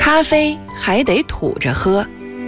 咖啡还得土着喝。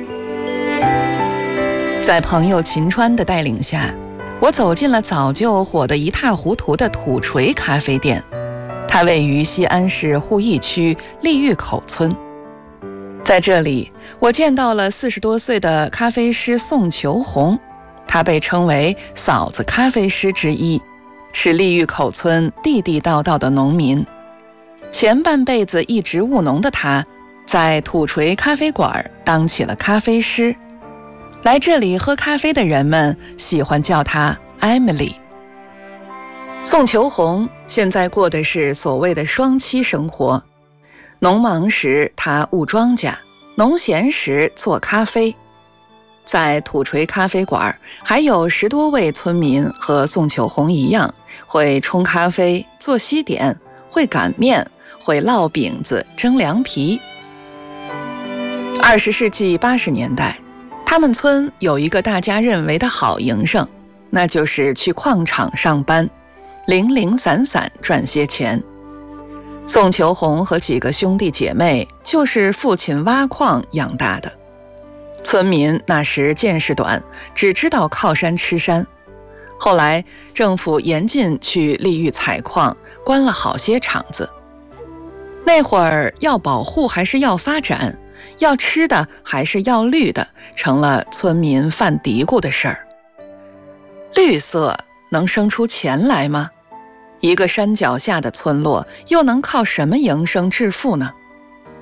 在朋友秦川的带领下，我走进了早就火得一塌糊涂的土锤咖啡店。它位于西安市鄠邑区利峪口村。在这里，我见到了40多岁的咖啡师宋求红，他被称为嫂子咖啡师之一，是利峪口村地地道道的农民。前半辈子一直务农的他，在土锤咖啡馆当起了咖啡师。来这里喝咖啡的人们喜欢叫他 Emily。 宋求红现在过的是所谓的双栖生活，农忙时他务庄稼，农闲时做咖啡。在土锤咖啡馆还有10多位村民和宋求红一样，会冲咖啡、做西点，会擀面，会烙饼子、蒸凉皮。20世纪80年代，他们村有一个大家认为的好营生，那就是去矿场上班，零零散散赚些钱。宋求红和几个兄弟姐妹就是父亲挖矿养大的。村民那时见识短，只知道靠山吃山。后来政府严禁去利峪采矿，关了好些厂子。那会儿要保护还是要发展，要吃的还是要绿的，成了村民犯嘀咕的事儿。绿色能生出钱来吗？一个山脚下的村落又能靠什么营生致富呢？